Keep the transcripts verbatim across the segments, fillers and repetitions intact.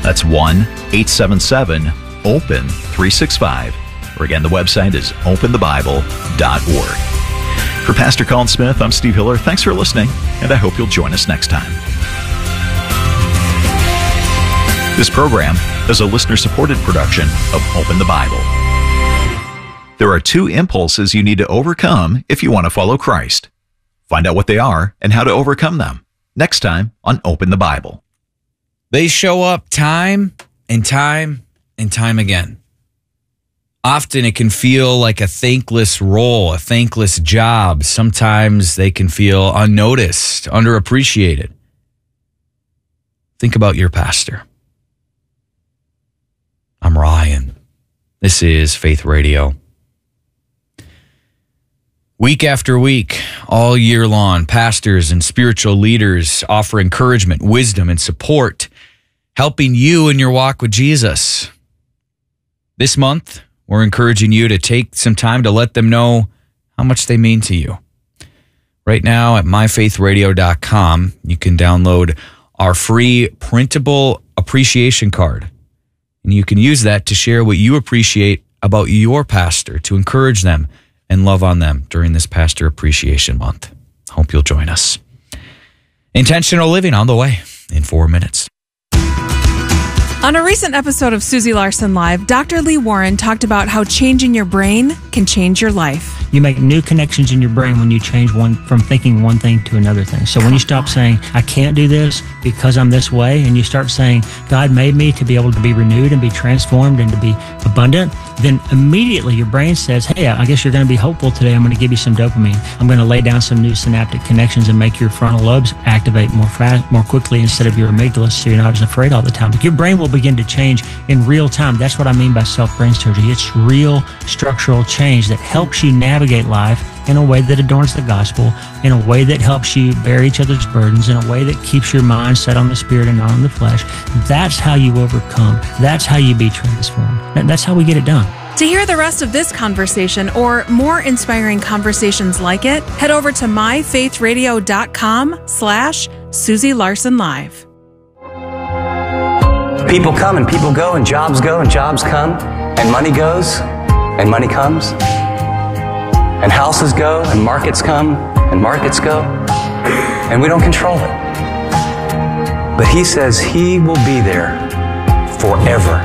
That's one eight seven seven open three six five. Or again, the website is open the bible dot org. For Pastor Colin Smith, I'm Steve Hiller. Thanks for listening, and I hope you'll join us next time. This program is a listener-supported production of Open the Bible. There are two impulses you need to overcome if you want to follow Christ. Find out what they are and how to overcome them next time on Open the Bible. They show up time and time and time again. Often it can feel like a thankless role, a thankless job. Sometimes they can feel unnoticed, underappreciated. Think about your pastor. I'm Ryan. This is Faith Radio. Week after week, all year long, pastors and spiritual leaders offer encouragement, wisdom, and support, helping you in your walk with Jesus. This month, we're encouraging you to take some time to let them know how much they mean to you. Right now at my faith radio dot com, you can download our free printable appreciation card. And you can use that to share what you appreciate about your pastor, to encourage them and love on them during this Pastor Appreciation Month. Hope you'll join us. Intentional living on the way in four minutes. On a recent episode of Susie Larson Live, Doctor Lee Warren talked about how changing your brain can change your life. You make new connections in your brain when you change one from thinking one thing to another thing. So when you stop saying, I can't do this because I'm this way, and you start saying, God made me to be able to be renewed and be transformed and to be abundant, then immediately your brain says, hey, I guess you're going to be hopeful today. I'm going to give you some dopamine. I'm going to lay down some new synaptic connections and make your frontal lobes activate more fast, more quickly instead of your amygdala, so you're not as afraid all the time. But your brain will begin to change in real time. That's what I mean by self-brain surgery. It's real structural change that helps you navigate life in a way that adorns the gospel, in a way that helps you bear each other's burdens, in a way that keeps your mind set on the spirit and not on the flesh. That's how you overcome. That's how you be transformed. That's how we get it done. To hear the rest of this conversation or more inspiring conversations like it, head over to my faith radio dot com slash Susie Larson Live. People come and people go, and jobs go and jobs come, and money goes and money comes, and houses go and markets come and markets go, and we don't control it. But he says he will be there forever.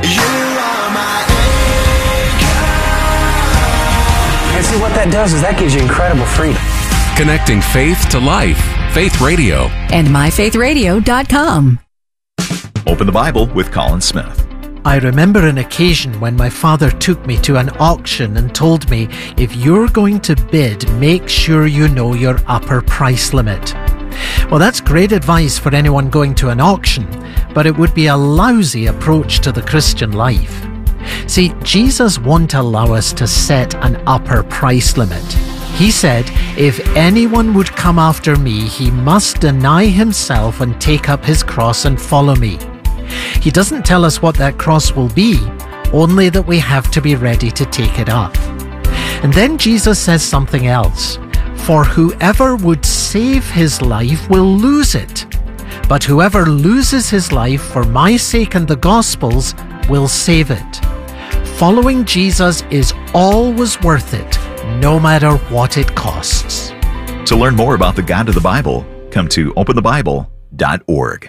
And see, what that does is that gives you incredible freedom. Connecting faith to life. Faith Radio. And my faith radio dot com. Open the Bible with Colin Smith. I remember an occasion when my father took me to an auction and told me, if you're going to bid, make sure you know your upper price limit. Well, that's great advice for anyone going to an auction, but it would be a lousy approach to the Christian life. See, Jesus won't allow us to set an upper price limit. He said, if anyone would come after me, he must deny himself and take up his cross and follow me. He doesn't tell us what that cross will be, only that we have to be ready to take it up. And then Jesus says something else. For whoever would save his life will lose it. But whoever loses his life for my sake and the gospel's will save it. Following Jesus is always worth it, no matter what it costs. To learn more about the God of the Bible, come to open the bible dot org.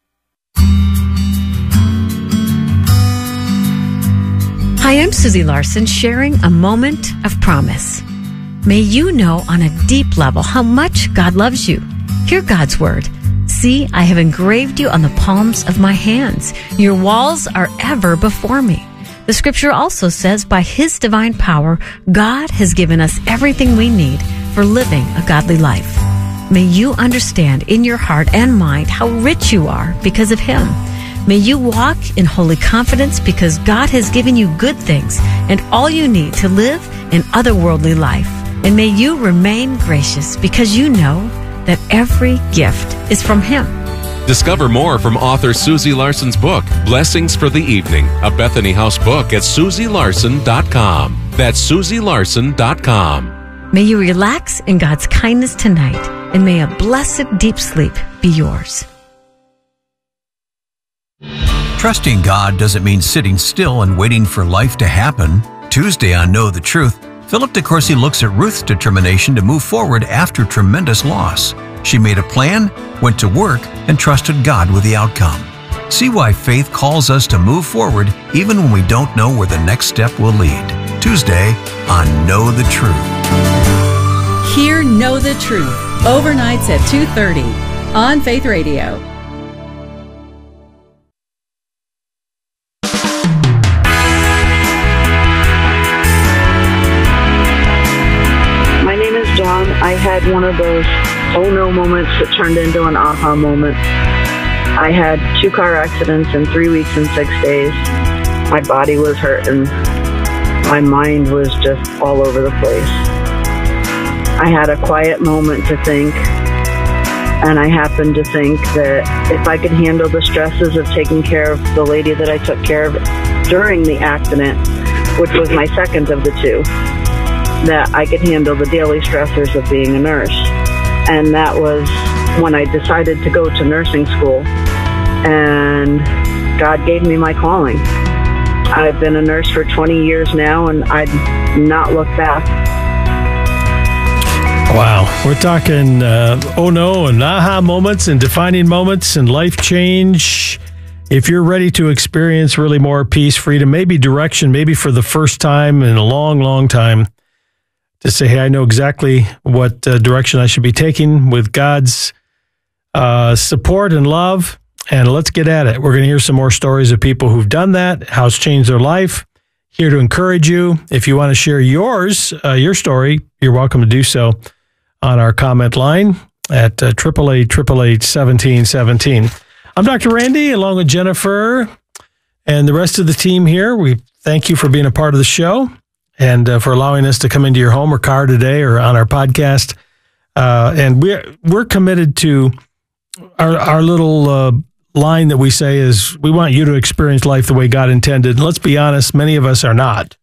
Hi, I'm Susie Larson, sharing a moment of promise. May you know on a deep level how much God loves you. Hear God's word. See, I have engraved you on the palms of my hands. Your walls are ever before me. The scripture also says, by his divine power, God has given us everything we need for living a godly life. May you understand in your heart and mind how rich you are because of him. May you walk in holy confidence because God has given you good things and all you need to live an otherworldly life. And may you remain gracious because you know that every gift is from him. Discover more from author Susie Larson's book, Blessings for the Evening, a Bethany House book at susie larson dot com. That's susie larson dot com. May you relax in God's kindness tonight, and may a blessed deep sleep be yours. Trusting God doesn't mean sitting still and waiting for life to happen. Tuesday on Know the Truth, Philip DeCourcy looks at Ruth's determination to move forward after tremendous loss. She made a plan, went to work, and trusted God with the outcome. See why faith calls us to move forward even when we don't know where the next step will lead. Tuesday on Know the Truth. Hear Know the Truth, overnights at two thirty on Faith Radio. My name is John. I had one of those oh no moments that turned into an aha moment. I had two car accidents in three weeks and six days. My body was hurting. My mind was just all over the place. I had a quiet moment to think, and I happened to think that if I could handle the stresses of taking care of the lady that I took care of during the accident, which was my second of the two, that I could handle the daily stressors of being a nurse. And that was when I decided to go to nursing school, and God gave me my calling. I've been a nurse for twenty years now, and I'd not look back. Wow. We're talking uh, oh no and aha moments and defining moments and life change. If you're ready to experience really more peace, freedom, maybe direction, maybe for the first time in a long, long time, to say, hey, I know exactly what uh, direction I should be taking with God's uh, support and love, and let's get at it. We're going to hear some more stories of people who've done that, how it's changed their life. Here to encourage you. If you want to share yours, uh, your story, you're welcome to do so on our comment line at uh, eight eight eight, eight eight eight, one seven one seven. I'm Doctor Randy, along with Jennifer and the rest of the team here. We thank you for being a part of the show and uh, for allowing us to come into your home or car today or on our podcast. Uh, and we're, we're committed to our, our little uh, line that we say is we want you to experience life the way God intended. And let's be honest, many of us are not.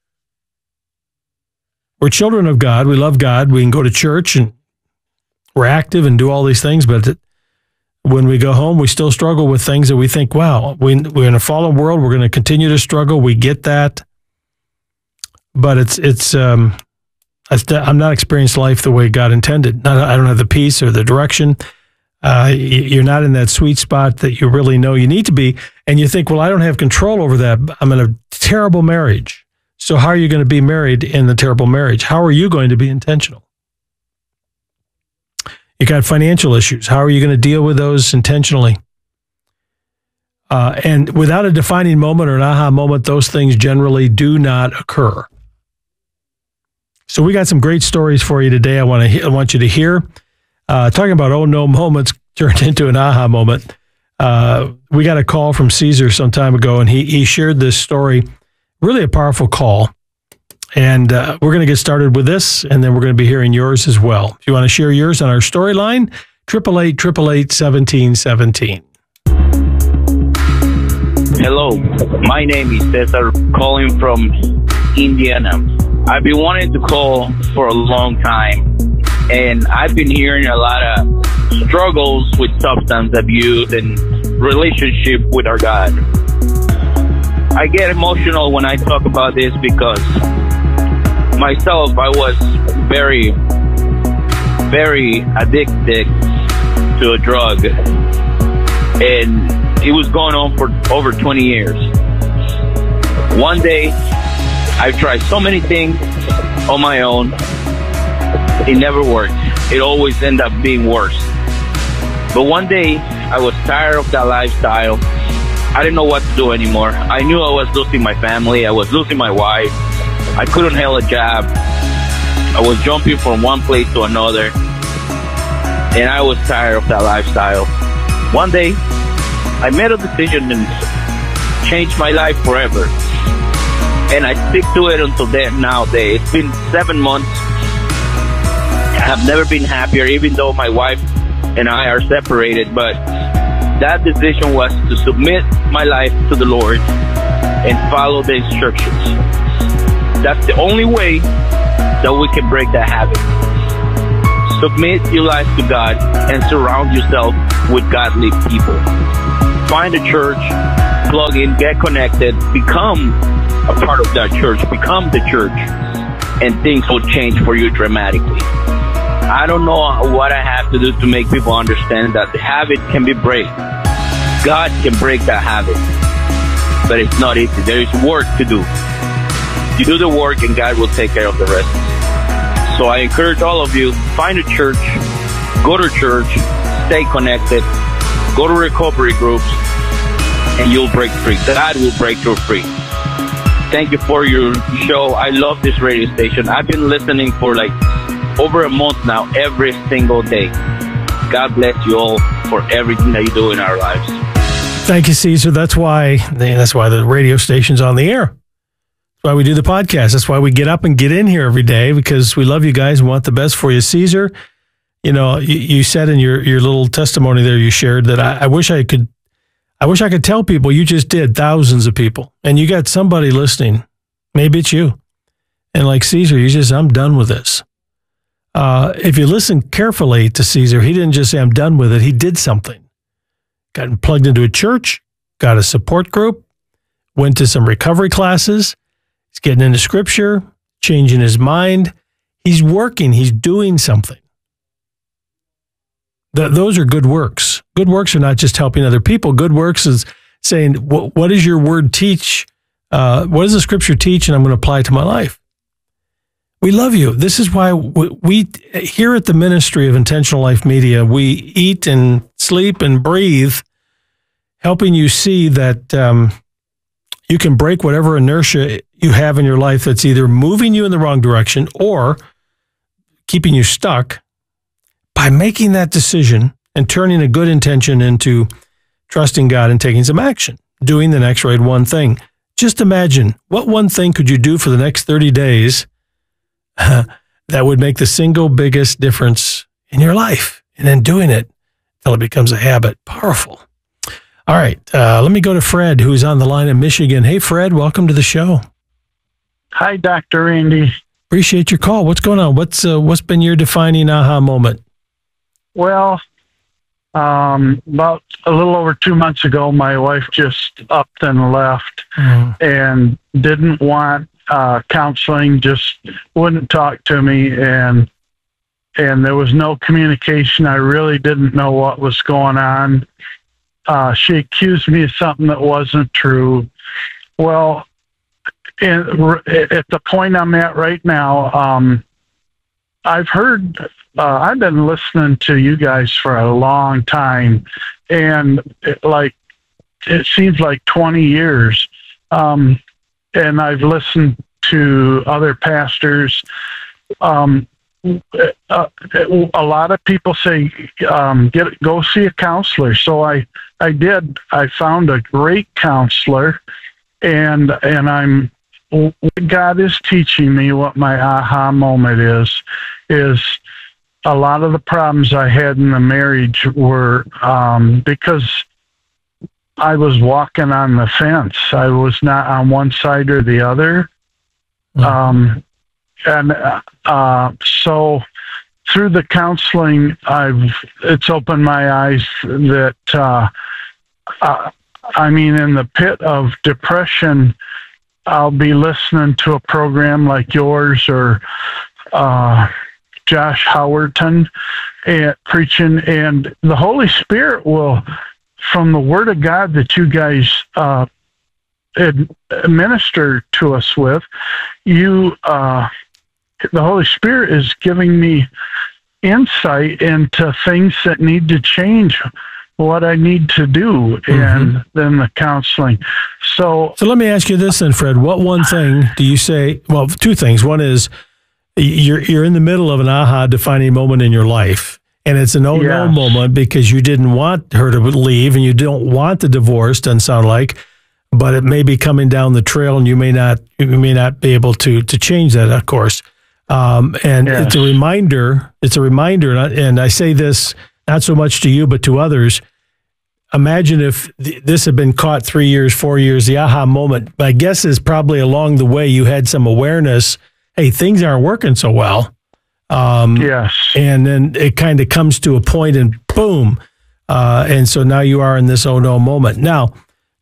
We're children of God. We love God. We can go to church and we're active and do all these things. But when we go home, we still struggle with things that we think, wow, we, we're in a fallen world. We're going to continue to struggle. We get that. But it's, it's, um, I'm not experiencing life the way God intended. I don't have the peace or the direction. Uh, you're not in that sweet spot that you really know you need to be. And you think, well, I don't have control over that. I'm in a terrible marriage. So how are you going to be married in the terrible marriage? How are you going to be intentional? You got financial issues. How are you going to deal with those intentionally? Uh, and without a defining moment or an aha moment, those things generally do not occur. So we got some great stories for you today. I want to I want you to hear. Uh, talking about oh no moments turned into an aha moment. Uh, we got a call from Caesar some time ago, and he he shared this story. Really a powerful call. And uh, we're going to get started with this, and then we're going to be hearing yours as well. If you want to share yours on our storyline, eight eight eight, eight eight eight, one seven one seven. Hello, my name is Cesar, calling from Indiana. I've been wanting to call for a long time, and I've been hearing a lot of struggles with substance abuse and relationship with our God. I get emotional when I talk about this because myself, I was very, very addicted to a drug, and it was going on for over twenty years. One day, I've tried so many things on my own. It never worked. It always ended up being worse. But one day, I was tired of that lifestyle. I didn't know what to do anymore. I knew I was losing my family. I was losing my wife. I couldn't hold a job. I was jumping from one place to another. And I was tired of that lifestyle. One day, I made a decision and changed my life forever. And I stick to it until nowadays. It's been seven months. I have never been happier, even though my wife and I are separated. But that decision was to submit my life to the Lord and follow the instructions. That's the only way that we can break that habit. Submit your life to God and surround yourself with godly people. Find a church plug in, get connected, become a part of that church, become the church, and things will change for you dramatically. I don't know what I have to do to make people understand that the habit can be break. God can break that habit, but it's not easy. There is work to do. You do the work and God will take care of the rest. So I encourage all of you, find a church, go to church, stay connected, go to recovery groups, and you'll break free. God will break you free. Thank you for your show. I love this radio station. I've been listening for like over a month now, every single day. God bless you all for everything that you do in our lives. Thank you, Caesar. That's why that's why the radio station's on the air. That's why we do the podcast. That's why we get up and get in here every day, because we love you guys and want the best for you. Caesar, you know, you, you said in your, your little testimony there you shared that I, I wish I could I wish I could tell people. You just did, thousands of people, and you got somebody listening. Maybe it's you. And like Caesar, you just, I'm done with this. Uh, if you listen carefully to Caesar, he didn't just say, I'm done with it. He did something. Got plugged into a church, got a support group, went to some recovery classes. He's getting into scripture, changing his mind. He's working. He's doing something. Th- those are good works. Good works are not just helping other people. Good works is saying, what, what does your word teach? Uh, what does the scripture teach? And I'm going to apply it to my life. We love you. This is why we, we here at the Ministry of Intentional Life Media, we eat and sleep and breathe, helping you see that um, you can break whatever inertia you have in your life that's either moving you in the wrong direction or keeping you stuck by making that decision and turning a good intention into trusting God and taking some action, doing the next right one thing. Just imagine, what one thing could you do for the next thirty days that would make the single biggest difference in your life, and then doing it until it becomes a habit. Powerful. All right. Uh, let me go to Fred, who's on the line in Michigan. Hey, Fred, welcome to the show. Hi, Doctor Randy. Appreciate your call. What's going on? What's uh, what's been your defining aha moment? Well, um, about a little over two months ago, my wife just upped and left mm. and didn't want Uh, counseling, just wouldn't talk to me, and and there was no communication. I really didn't know what was going on. Uh, she accused me of something that wasn't true. Well, in, at the point I'm at right now, um, I've heard, uh, I've been listening to you guys for a long time, and it, like it seems like twenty years. Um, and I've listened to other pastors. Um, uh, a lot of people say, um, get go see a counselor. So I, I did. I found a great counselor, and and I'm. What God is teaching me, what my aha moment is, is a lot of the problems I had in the marriage were um, because I was walking on the fence. I was not on one side or the other. Mm-hmm. Um, and uh, so through the counseling, I've it's opened my eyes that, uh, uh, I mean, in the pit of depression, I'll be listening to a program like yours or uh, Josh Howerton and preaching, and the Holy Spirit will, from the Word of God that you guys uh, administer to us with, you, uh, the Holy Spirit is giving me insight into things that need to change, what I need to do, mm-hmm. and then the counseling. So, so let me ask you this then, Fred. What one thing do you say? Well, two things. One is you're you're in the middle of an aha defining moment in your life. And it's an oh-no yes. moment because you didn't want her to leave and you don't want the divorce, doesn't sound like, but it may be coming down the trail and you may not you may not be able to to change that, of course. Um, and yes. it's a reminder, it's a reminder, and I, and I say this not so much to you, but to others. Imagine if th- this had been caught three years, four years, the aha moment. My guess is probably along the way you had some awareness, hey, things aren't working so well. Um, yes. And then it kind of comes to a point and boom. Uh, and so now you are in this oh no moment. Now,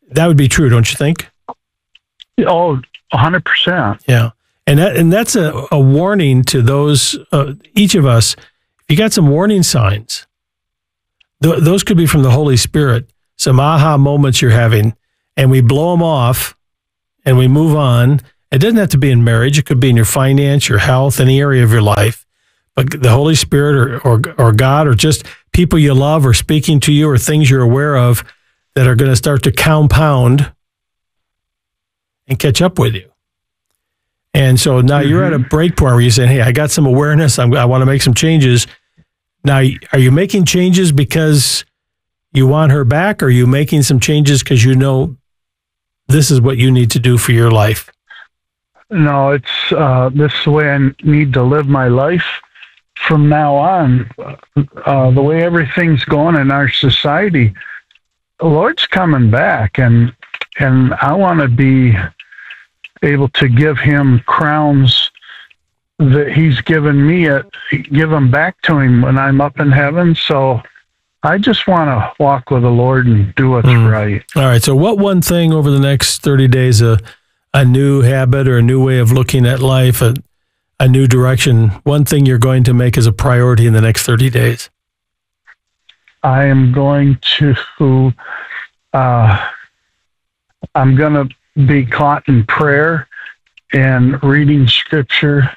That would be true, don't you think? Oh, one hundred percent. Yeah. And that, and that's a, a warning to those, uh, each of us. If you got some warning signs, th- those could be from the Holy Spirit, some aha moments you're having, and we blow them off and we move on. It doesn't have to be in marriage. It could be in your finance, your health, any area of your life. But the Holy Spirit or, or, or God or just people you love or speaking to you or things you're aware of that are going to start to compound and catch up with you. And so now mm-hmm. you're at a break point where you say, hey, I got some awareness. I'm, I want to make some changes. Now, are you making changes because you want her back? Or are you making some changes because you know this is what you need to do for your life? No, it's uh, this is the way I need to live my life from now on. Uh, the way everything's going in our society, the Lord's coming back, and and I want to be able to give him crowns that he's given me, at, give them back to him when I'm up in heaven. So I just want to walk with the Lord and do what's mm. right. All right. So what one thing over the next thirty days, a, a new habit or a new way of looking at life, a, a new direction, one thing you're going to make as a priority in the next thirty days? I am going to, uh, I'm going to be caught in prayer and reading scripture.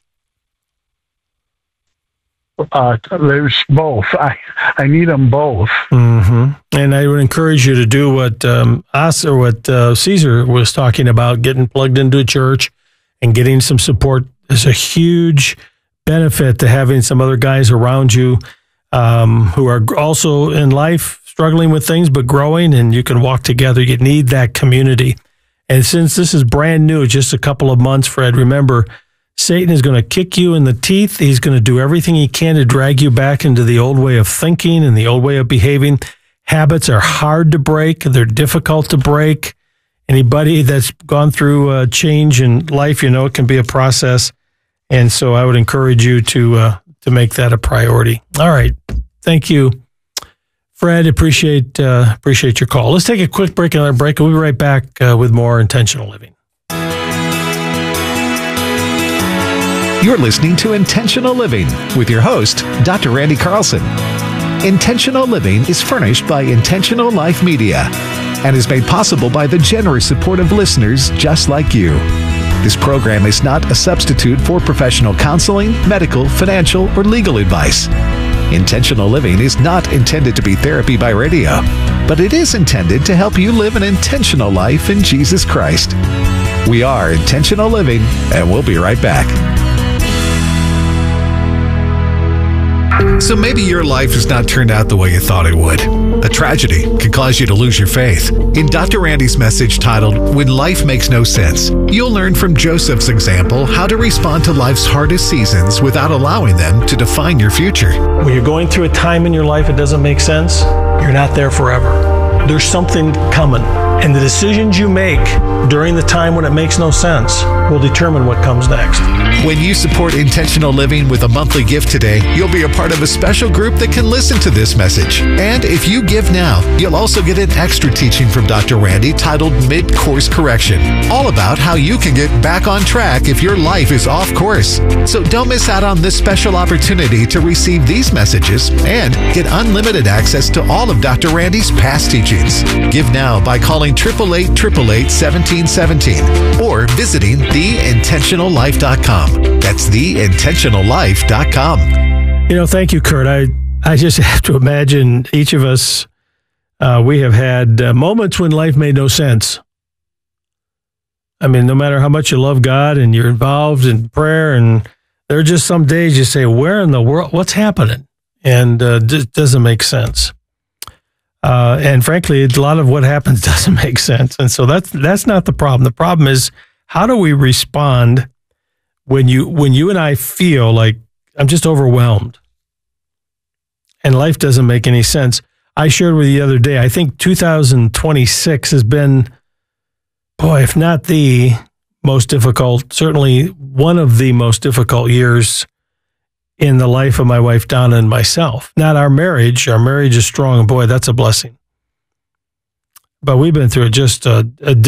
Uh, there's both. I, I need them both. Mm-hmm. And I would encourage you to do what um, us or what uh, Caesar was talking about, getting plugged into a church and getting some support. There's a huge benefit to having some other guys around you um, who are also in life struggling with things but growing, and you can walk together. You need that community. And since this is brand new, just a couple of months, Fred, remember, Satan is going to kick you in the teeth. He's going to do everything he can to drag you back into the old way of thinking and the old way of behaving. Habits are hard to break. They're difficult to break. Anybody that's gone through a change in life, you know, it can be a process. And so I would encourage you to uh, to make that a priority. All right. Thank you, Fred. Appreciate uh, appreciate your call. Let's take a quick break. Another break. We'll be right back uh, with more Intentional Living. You're listening to Intentional Living with your host, Doctor Randy Carlson. Intentional Living is furnished by Intentional Life Media and is made possible by the generous support of listeners just like you. This program is not a substitute for professional counseling, medical, financial, or legal advice. Intentional Living is not intended to be therapy by radio, but it is intended to help you live an intentional life in Jesus Christ. We are Intentional Living, and we'll be right back. So maybe your life has not turned out the way you thought it would. A tragedy can cause you to lose your faith. In Doctor Randy's message titled, When Life Makes No Sense, you'll learn from Joseph's example how to respond to life's hardest seasons without allowing them to define your future. When you're going through a time in your life it doesn't make sense, you're not there forever. There's something coming. And the decisions you make during the time when it makes no sense will determine what comes next. When you support Intentional Living with a monthly gift today, you'll be a part of a special group that can listen to this message. And if you give now, you'll also get an extra teaching from Doctor Randy titled Mid-Course Correction, all about how you can get back on track if your life is off course. So don't miss out on this special opportunity to receive these messages and get unlimited access to all of Doctor Randy's past teachings. Give now by calling eight eight eight, eight eight eight, one seven one seven or visiting the intentional life dot com. That's the intentional life dot com. You know, thank you, Kurt. I, I just have to imagine each of us, uh, we have had uh, moments when life made no sense. I mean, no matter how much you love God and you're involved in prayer, and there are just some days you say, where in the world, what's happening? And uh, it doesn't make sense. Uh, and frankly, a lot of what happens doesn't make sense. And so that's that's not the problem. The problem is, how do we respond when you when you and I feel like I'm just overwhelmed and life doesn't make any sense? I shared with you the other day, I think two thousand twenty-six has been, boy, if not the most difficult, certainly one of the most difficult years in the life of my wife, Donna, and myself. Not our marriage. Our marriage is strong. Boy, that's a blessing. but we've been through just a, a